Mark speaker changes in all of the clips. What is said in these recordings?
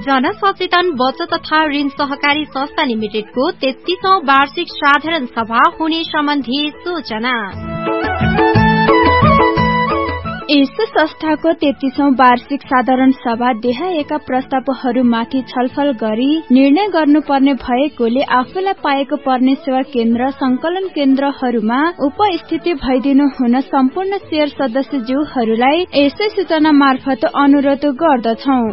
Speaker 1: जनसचेतन बचत तथा ऋण सहकारी संस्था लिमिटेडको 33औं वार्षिक साधारण सभा हुने सम्बन्धी सूचना।
Speaker 2: यस संस्थाको 33औं वार्षिक साधारण सभा देहाएका प्रस्तावहरूमाथि छलफल गरी निर्णय गर्नुपर्ने भएकोले आफूलाई पाएको पर्ने सेवा केन्द्र संकलन केन्द्रहरूमा उपस्थिति भइदिनु हुन सम्पूर्ण शेयर सदस्यज्यूहरूलाई यसै सूचना मार्फत अनुरोध गर्दछौं।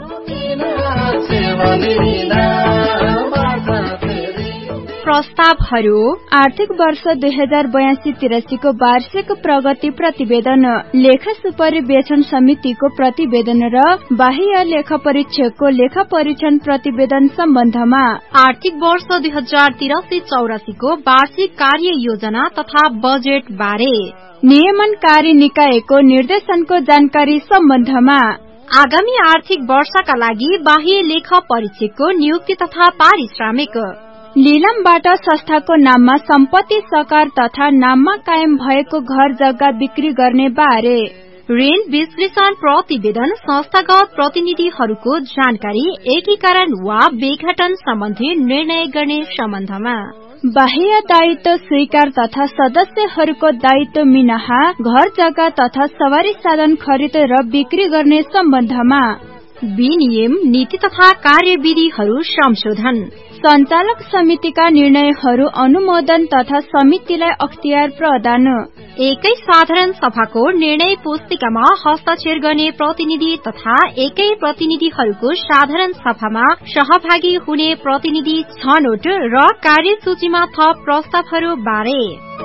Speaker 1: प्रस्तावहरू:
Speaker 2: आर्थिक वर्ष 2082-83 को वार्षिक प्रगति प्रतिवेदन, लेखा सुपरिवेक्षण समितिको प्रतिवेदन र बाह्य लेखा परीक्षकको लेखा परीक्षण प्रतिवेदन सम्बन्धमा,
Speaker 1: आर्थिक वर्ष 2083-84 को वार्षिक कार्य योजना तथा बजेट बारे,
Speaker 2: नियमनकारी निकायको निर्देशनको जानकारी सम्बन्धमा,
Speaker 1: आगामी आर्थिक वर्षका लागि बाह्य लेखा परीक्षकको नियुक्ति तथा पारिश्रमिक,
Speaker 2: लिलामबाट संस्थाको नाममा सम्पत्ति सकार तथा नाममा कायम भएको घर जग्गा बिक्री गर्ने बारे,
Speaker 1: ऋण विश्लेषण प्रतिवेदन, संस्थागत प्रतिनिधिहरूको जानकारी, एकीकरण वा विघटन सम्बन्धी निर्णय गर्ने सम्बन्धमा,
Speaker 2: बाह्य दायित्व स्वीकार तथा सदस्यहरूको दायित्व मिनाहा घर जग्गा तथा सवारी साधन खरिद र बिक्री गर्ने सम्बन्धमा,
Speaker 1: विनियम नीति तथा कार्यविधिहरू संशोधन,
Speaker 2: सञ्चालक समितिका निर्णयहरू अनुमोदन तथा समितिलाई अख्तियार प्रदान,
Speaker 1: एकै साधारण सभाको निर्णय पुस्तिकामा हस्ताक्षर गर्ने प्रतिनिधि तथा एकै प्रतिनिधिहरूको साधारण सभामा सहभागी हुने प्रतिनिधि छनौट र कार्यसूचीमा थप प्रस्तावहरू बारे।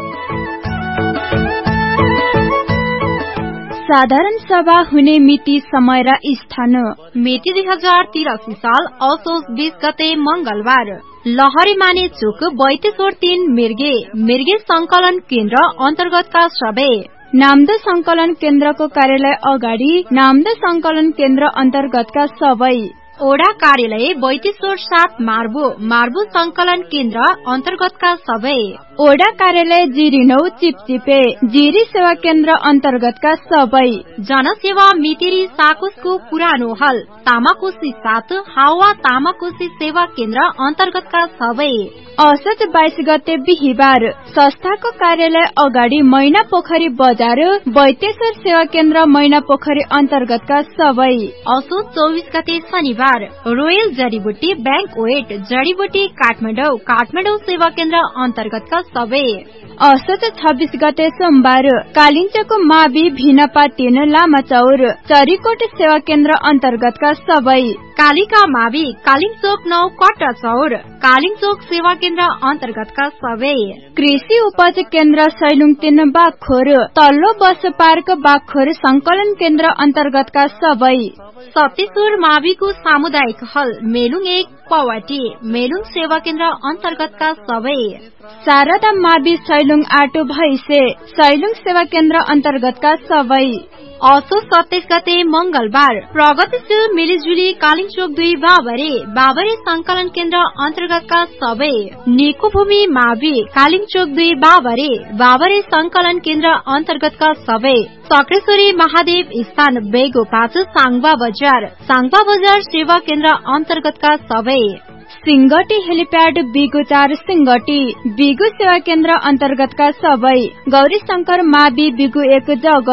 Speaker 2: साधारण सभा हुने मिति, समय र स्थान:
Speaker 1: मिति 2083 साल असोज 20 गते मंगलबार, लहरे माने चोक 32 मिर्गे संकलन केन्द्र अन्तर्गतका सबै,
Speaker 2: नामदो संकलन केन्द्रको कार्यालय अगाडि, नामदो संकलन केन्द्र अन्तर्गतका सबै,
Speaker 1: ओडा कार्यालय 32-7 मार्बु संकलन केन्द्र अन्तर्गतका सबै,
Speaker 2: ओडा कार्यालय जिरी 9 चिपचिपे, जिरी सेवा केन्द्र अन्तर्गतका सबै,
Speaker 1: जनसेवा मितेरी साकुसको पुरानो हल, तामाकोशी 7 हावा तामाकोशी सेवा केन्द्र अन्तर्गतका सबै,
Speaker 2: असोज 22 गते बिहिबार, संस्थाको कार्यालय अगाडि मैना पोखरी बजार, वैद्येश्वर सेवा केन्द्र मैना पोखरी अन्तर्गतका सबै,
Speaker 1: असोज 24 गते शनिबार, रोयल जडीबुटी बैंकवेट जडीबुटी काठमाडौँ सेवा केन्द्र अन्तर्गतका सबै,
Speaker 2: असोज 26 गते सोमबार, कालिन्चोको मावि भिनपा 3 लामाचौर चरीकोट सेवा केन्द्र अन्तर्गतका सबै,
Speaker 1: कालिका मावि कालिङचोक 9 कट्टा चौर कालिङचोक सेवा केन्द्र अन्तर्गतका सबै,
Speaker 2: कृषि उपज केन्द्र सैलुङ 3 बागखोर तल्लो बस पार्क बागखोर संकलन केन्द्र अन्तर्गतका सबै,
Speaker 1: सप्तेश्वर माविको सामुदायिक हल मेलुङ 1 पवाटी मेलुङ सेवा केन्द्र अन्तर्गतका सबै,
Speaker 2: शारदा मावि सैलुङ 8 भैसे सैलुङ सेवा केन्द्र अन्तर्गतका सबै,
Speaker 1: असोज 27 गते मंगलबार, प्रगतिशील मिलिजुली कालिङचोक 2 बाबरे संकलन केन्द्र अन्तर्गतका सबै, निको भूमि मावि कालिङचोक 2 बाबरे संकलन केन्द्र अन्तर्गतका सबै, सक्रेश्वरी महादेव स्थान बेगो 5 साङबा बजार सेवा केन्द्र अन्तर्गतका सबै,
Speaker 2: सिंगटी हेलिप्याड बिगु 4 सिंगटी बिगु सेवा केन्द्र अन्तर्गतका सबै, गौरी शंकर मावि बिगु 1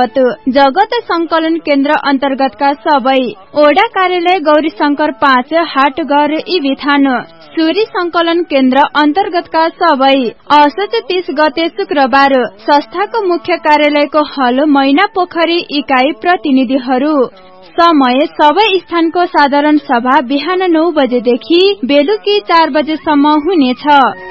Speaker 2: जगत संकलन केन्द्र अन्तर्गतका सबै, ओडा कार्यालय गौरी शंकर 5 हाटघर इबिथान सूरी संकलन केन्द्र अन्तर्गतका सबै, असोज 30 गते शुक्रबार, संस्थाको मुख्य कार्यालयको हल मैना पोखरी इकाई प्रतिनिधिहरू, समय सबै स्थानको साधारण सभा बिहान 9 बजेदेखि बेलुकी 4 बजेसम्म हुनेछ।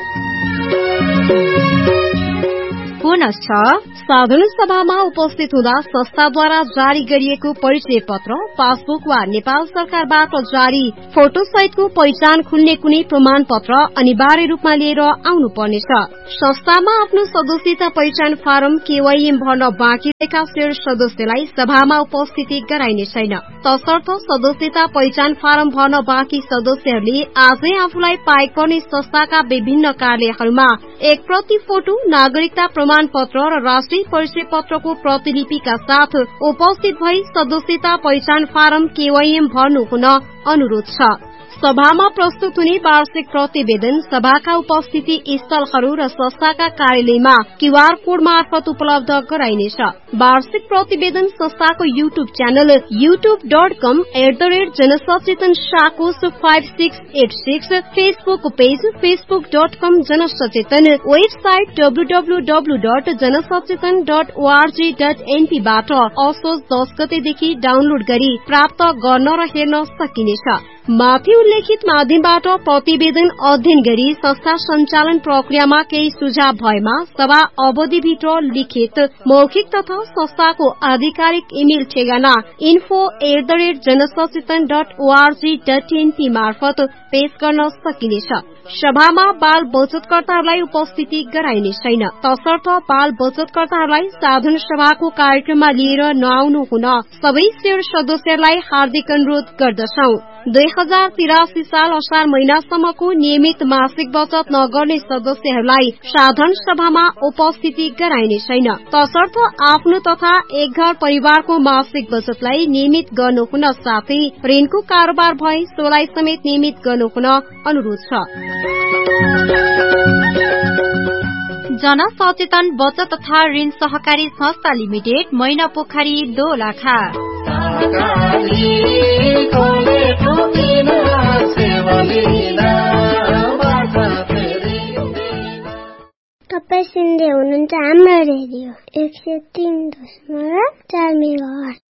Speaker 1: पुनश्च साधारण सभामा उपस्थित हुँदा संस्थाद्वारा जारी गरिएको परिचय पत्र, पासबुक वा नेपाल सरकारबाट जारी फोटो सहितको पहिचान खुल्ने कुनै प्रमाण पत्र अनिवार्य रूपमा लिएर आउनु पर्नेछ। संस्थामा आफ्नो सदस्यता पहिचान फारम केवाईएम भर्न बाँकी रहेका शेयर सदस्यलाई सभामा उपस्थिति गराइने छैन। तसर्थ सदस्यता पहिचान फारम भर्न बाँकी सदस्यहरूले आजै आफूलाई पाएक पर्ने संस्थाका विभिन्न कार्यालयहरूमा 1 प्रति फोटो, नागरिकता प्रमाण पत्र र राष्ट्रिय परिचय पत्रको प्रतिलिपिका साथ उपस्थित भई सदस्यता पहिचान फारम केवाईएम भर्नु हुन अनुरोध छ। सभामा प्रस्तुत हुने वार्षिक प्रतिवेदन सभाका उपस्थिति स्थलहरू र संस्थाका कार्यालयमा क्यूआर कोड मार्फत उपलब्ध गराइनेछ। वार्षिक प्रतिवेदन संस्थाको YouTube channel youtube.com/जनसचेतन शाकोश 5686, Facebook page facebook.com जनसचेतन, website www.जनसचेतन.org.np बाट असोज 10 गतेदेखि डाउनलोड गरी प्राप्त गर्न र हेर्न सकिनेछ। माथि उल्लेखित माध्यमबाट प्रतिवेदन अध्ययन गरी संस्था सञ्चालन प्रक्रियामा केही सुझाव भएमा सभा अवधिभित्र लिखित, मौखिक तथा संस्थाको आधिकारिक इमेल ठेगाना info@जनसचेतन.org.np मार्फत पेश गर्न सकिनेछ। सभामा बाल बचतकर्ताहरूलाई उपस्थिति गराइने छैन। तसर्थ बाल बचतकर्ताहरूलाई साधारण सभाको कार्यक्रममा लिएर नआउनु हुन सबै शेयर सदस्यहरूलाई हार्दिक अनुरोध गर्दछौ। 2083 साल असार महिनासम्मको नियमित मासिक बचत नगर्ने सदस्यहरूलाई साधारण सभामा उपस्थिति गराइने छैन। तसर्थ आफ्नो तथा एक घर परिवारको मासिक बचतलाई नियमित गर्नु हुन साथै ऋणको कारोबार भए सोलाई समेत नियमित गर्नु हुन अनुरोध छ। जनसचेतन बचत तथा ऋण सहकारी संस्था लिमिटेड, मैनापोखरी, दोलखा।
Speaker 3: तपाईं सुन्दै हुनुहुन्छ हाम्रो रेडियो 103.4 मेगाहर्ज।